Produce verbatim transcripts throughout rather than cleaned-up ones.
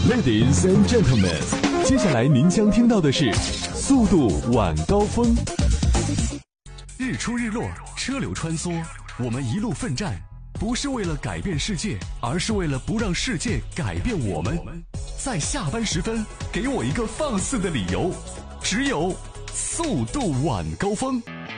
Ladies and gentlemen， 接下来您将听到的是速度晚高峰。日出日落，车流穿梭，我们一路奋战，不是为了改变世界，而是为了不让世界改变我们。在下班时分，给我一个放肆的理由，只有速度晚高峰。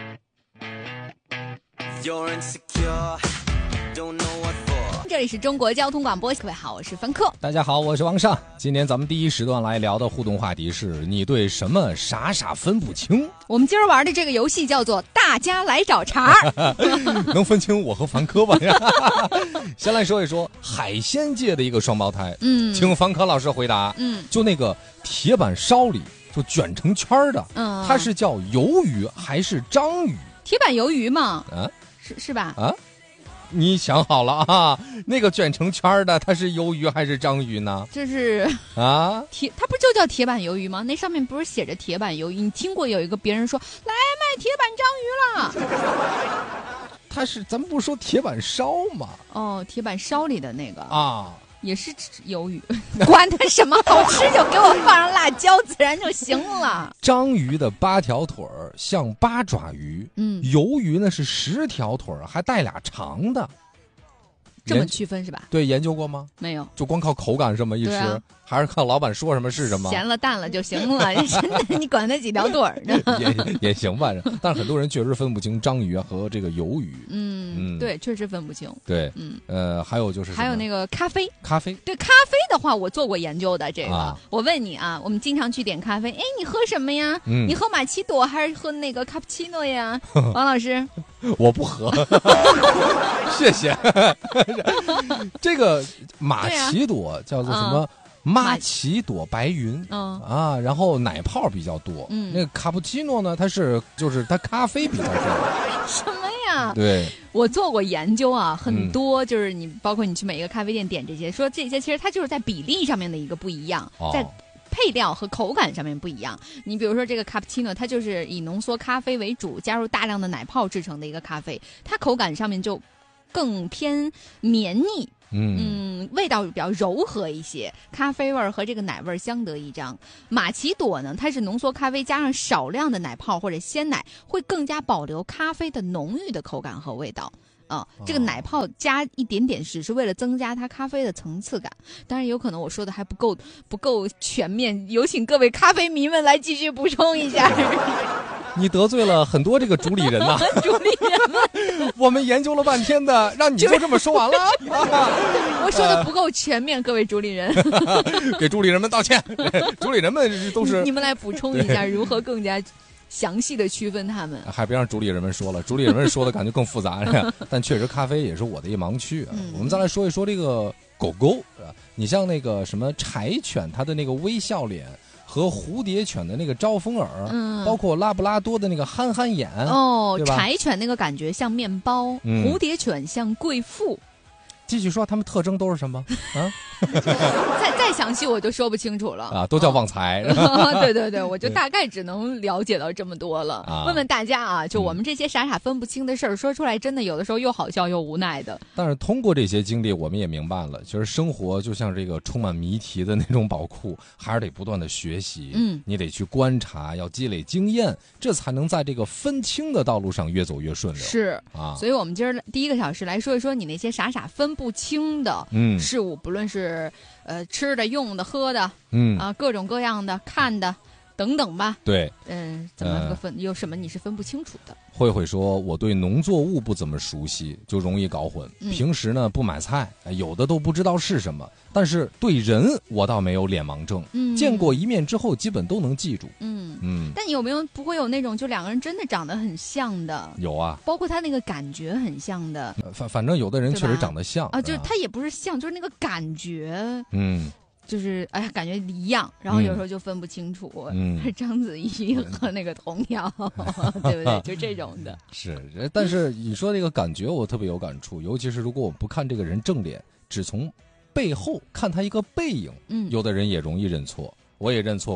这里是中国交通广播，各位好，我是凡客。 大家好，我是王尚。今天咱们第一时段来聊的互动话题是你对什么傻傻分不清。 我们今儿玩的这个游戏叫做大家来找茬能分清我和凡科吧？先来说一说海鲜界的一个双胞胎，嗯，请凡科老师回答。嗯，就那个铁板烧里就卷成圈的，嗯，它是叫鱿鱼还是章鱼？ 铁板鱿鱼嘛， 啊， 是是吧？ 啊。你想好了啊？那个卷成圈的，它是鱿鱼还是章鱼呢？ 这是啊， 铁，它不就叫铁板鱿鱼吗？那上面不是写着铁板鱿鱼？你听过有一个别人说来卖铁板章鱼了？ 它是咱们不是说铁板烧吗？ 哦，铁板烧里的那个啊。 也是鱿鱼，管它什么好吃就给我放上辣椒，自然就行了。 章鱼的八条腿儿像八爪鱼，嗯，鱿鱼呢是十条腿儿，还带俩长的。 这么区分是吧？ 对，研究过吗？ 没有， 就光靠口感这么一吃，啊、还是看老板说什么是什么， 咸了淡了就行了。你管它几条腿儿呢？ 也也行吧，但是很多人确实分不清章鱼和这个鱿鱼。 嗯嗯，对，确实分不清。 对，嗯呃，还有就是还有那个咖啡， 咖啡， 对咖啡的话，我做过研究的。这个、啊、我问你啊，我们经常去点咖啡，哎，你喝什么呀？嗯、你喝玛奇朵还是喝那个卡布奇诺呀？王老师， 我不喝，谢谢。这个玛奇朵叫做什么？玛奇朵白云，嗯啊，然后奶泡比较多。嗯，那个卡布奇诺呢，它是就是它咖啡比较多。 什么呀？ 对， 我做过研究啊，很多、嗯、就是你包括你去每一个咖啡店点这些，说这些其实它就是在比例上面的一个不一样，哦、在配料和口感上面不一样。你比如说这个卡布奇诺，它就是以浓缩咖啡为主，加入大量的奶泡制成的一个咖啡，它口感上面就更偏绵腻。嗯, 嗯，味道比较柔和一些，咖啡味和这个奶味相得益彰。玛奇朵呢，它是浓缩咖啡加上少量的奶泡或者鲜奶，会更加保留咖啡的浓郁的口感和味道。啊、呃，这个奶泡加一点点，只是为了增加它咖啡的层次感。当然，有可能我说的还不够不够全面，有请各位咖啡迷们来继续补充一下。 你得罪了很多这个主理人呐、啊！ 主理人们， 我们研究了半天的，让你就这么说完了？ 我说的不够全面，各位主理人， 给主理人们道歉。主理人们都是你们来补充一下，如何更加详细的区分他们？ 还别让主理人们说了，主理人们说的感觉更复杂了。但确实，咖啡也是我的一盲区啊。嗯、我们再来说一说这个狗狗啊，你像那个什么柴犬，它的那个微笑脸。和蝴蝶犬的那个招风耳，嗯，包括拉布拉多的那个憨憨眼， 哦，柴犬那个感觉像面包，嗯、蝴蝶犬像贵妇。 继续说，它们特征都是什么？啊， 再再详细我就说不清楚了啊，都叫旺财。 哦、对对对，我就大概只能了解到这么多了。啊、问问大家啊，就我们这些傻傻分不清的事儿，嗯、说出来真的有的时候又好笑又无奈的。 但是通过这些经历，我们也明白了，其实生活就像这个充满谜题的那种宝库，还是得不断的学习。嗯，你得去观察，要积累经验，这才能在这个分清的道路上越走越顺溜。 是啊，所以我们今儿第一个小时来说一说你那些傻傻分不清的事物，嗯、不论是呃吃的、用的、喝的，嗯啊，各种各样的看的等等吧。 对， 嗯，怎么个分？呃、有什么你是分不清楚的？ 慧慧说，我对农作物不怎么熟悉，就容易搞混。嗯、平时呢不买菜，有的都不知道是什么。但是对人，我倒没有脸盲症。嗯，见过一面之后，基本都能记住。嗯嗯。但有没有不会有那种就两个人真的长得很像的？ 有啊， 包括他那个感觉很像的。 反反正有的人确实长得像啊，就是他也不是像，就是那个感觉。嗯。就是哎呀，感觉一样，然后有时候就分不清楚，嗯，章子怡和那个童谣，嗯、对不对？就这种的。 是，但是你说这个感觉，我特别有感触，尤其是如果我不看这个人正脸，只从背后看他一个背影，嗯，有的人也容易认错，我也认错过。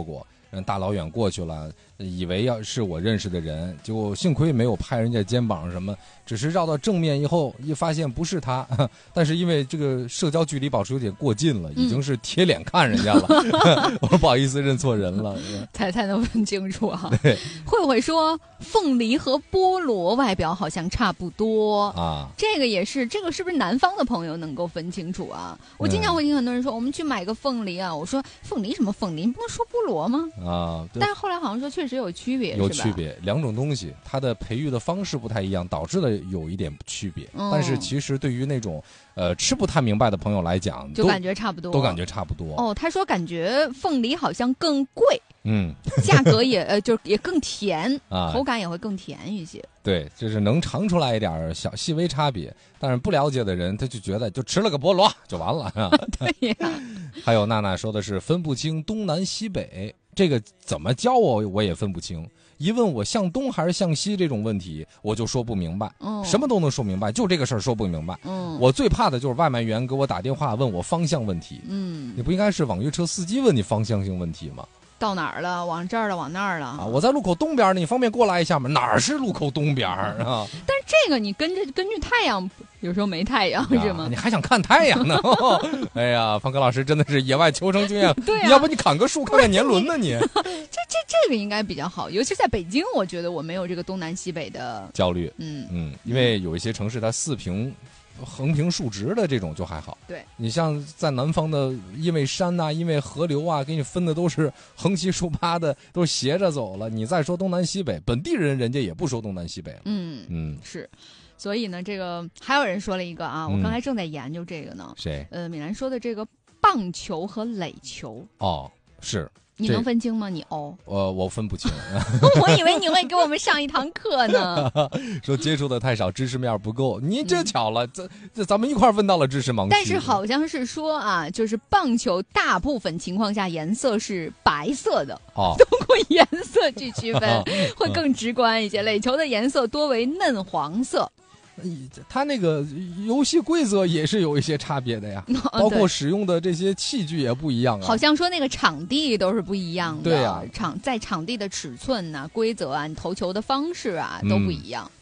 人大老远过去了，以为要是我认识的人，结果幸亏没有拍人家肩膀什么，只是绕到正面以后一发现不是他，但是因为这个社交距离保持有点过近了，已经是贴脸看人家了，嗯、我不好意思认错人了， 才才能分清楚啊。 对， 慧慧说凤梨和菠萝外表好像差不多啊， 这个也是，这个是不是南方的朋友能够分清楚啊？我经常会听很多人说，嗯、我们去买个凤梨啊，我说凤梨什么凤梨，你不能说菠萝吗？ 啊， 但是后来好像说确实有区别， 有区别，两种东西它的培育的方式不太一样，导致的有一点区别。嗯、但是其实对于那种呃吃不太明白的朋友来讲， 就感觉差不多， 都感觉差不多。 哦，他说感觉凤梨好像更贵。 嗯， 价格也呃，就也更甜啊， 口感也会更甜一些。 对，就是能尝出来一点小细微差别，但是不了解的人他就觉得就吃了个菠萝就完了。 对呀、啊。 还有娜娜说的是分不清东南西北，这个怎么教我我也分不清。一问我向东还是向西这种问题，我就说不明白。嗯，什么都能说明白，就这个事儿说不明白。嗯，我最怕的就是外卖员给我打电话问我方向问题。嗯，你不应该是网约车司机问你方向性问题吗？ 到哪儿了？往这儿了？往那儿了？ 啊！我在路口东边，你方便过来一下吗？哪儿是路口东边啊？ 但是这个你跟着根据太阳，有时候没太阳、啊、是吗？ 你还想看太阳呢？哎呀，方哥老师真的是野外求生经验。 对、啊， 要不你砍个树看看年轮呢？你这这这个应该比较好，尤其在北京，我觉得我没有这个东南西北的焦虑。 嗯嗯，因为有一些城市它四平。横平竖直的这种就还好， 对， 你像在南方的，因为山呐、啊，因为河流啊，给你分的都是横七竖八的，都是斜着走了。你再说东南西北，本地人人家也不说东南西北了。 嗯嗯，是，所以呢，这个还有人说了一个啊，我刚才正在研究这个呢。 谁、 嗯？呃，米兰说的这个棒球和垒球。 哦，是。 你能分清吗？你哦， 呃，我分不清。 我以为你会给我们上一堂课呢。 说接触的太少，知识面不够。你这巧了，这、嗯、这咱们一块儿问到了知识盲区。 但是好像是说啊，就是棒球大部分情况下颜色是白色的， 哦， 通过颜色去区分会更直观一些。垒球的颜色多为嫩黄色。 它那个游戏规则也是有一些差别的呀，包括使用的这些器具也不一样啊。 好像说那个场地都是不一样的， 对呀、啊， 场在场地的尺寸呐、啊、规则啊、你投球的方式啊都不一样。嗯